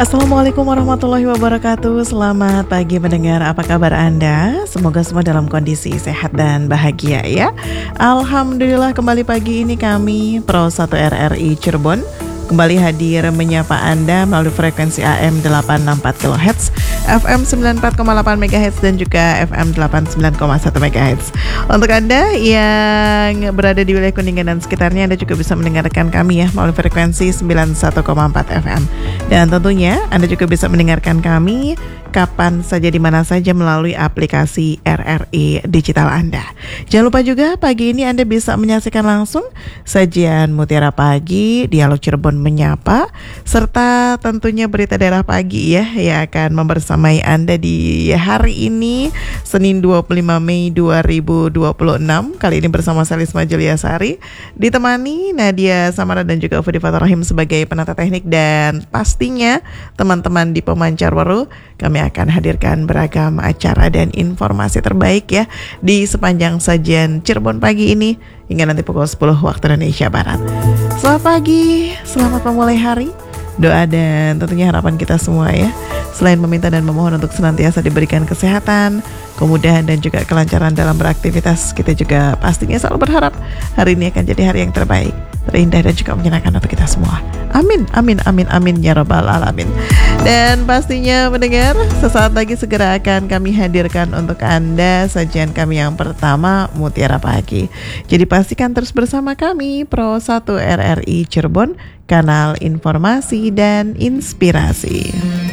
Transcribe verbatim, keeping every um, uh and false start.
Assalamualaikum warahmatullahi wabarakatuh. Selamat pagi mendengar, apa kabar Anda? Semoga semua dalam kondisi sehat dan bahagia ya. Alhamdulillah kembali pagi ini kami Pro satu R R I Cirebon kembali hadir menyapa Anda melalui frekuensi A M delapan enam empat kilohertz, F M sembilan puluh empat koma delapan megahertz dan juga F M delapan puluh sembilan koma satu megahertz. Untuk Anda yang berada di wilayah Kuningan dan sekitarnya, Anda juga bisa mendengarkan kami ya melalui frekuensi sembilan puluh satu koma empat F M. Dan tentunya Anda juga bisa mendengarkan kami kapan saja di mana saja melalui aplikasi R R I digital Anda. Jangan lupa juga pagi ini Anda bisa menyaksikan langsung sajian Mutiara Pagi, Dialog Cirebon Menyapa, serta tentunya berita daerah pagi ya yang akan membersamai Anda di hari ini Senin dua puluh lima Mei dua ribu dua puluh enam. Kali ini bersama saya Lisma Juliasari, ditemani Nadia Samara dan juga Fudi Fathur Rahim sebagai penata teknik, dan pastinya teman-teman di pemancar waru kami akan hadirkan beragam acara dan informasi terbaik ya di sepanjang sajian Cirebon pagi ini hingga nanti pukul sepuluh waktu Indonesia Barat. Selamat pagi, selamat memulai hari. Doa dan tentunya harapan kita semua ya, selain meminta dan memohon untuk senantiasa diberikan kesehatan, kemudahan dan juga kelancaran dalam beraktivitas, kita juga pastinya selalu berharap hari ini akan jadi hari yang terbaik, terindah dan juga menyenangkan untuk kita semua. Amin, amin, amin, amin ya rabbal alamin. Dan pastinya mendengar, sesaat lagi segera akan kami hadirkan untuk Anda sajian kami yang pertama, Mutiara Pagi. Jadi pastikan terus bersama kami Pro satu R R I Cirebon, kanal informasi dan inspirasi.